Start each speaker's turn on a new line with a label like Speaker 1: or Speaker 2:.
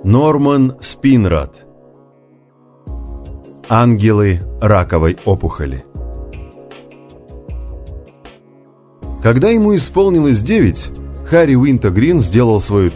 Speaker 1: Норман Спинрад. Ангелы раковой опухоли. Когда ему исполнилось 9, Харри Уинтогрин сделал свою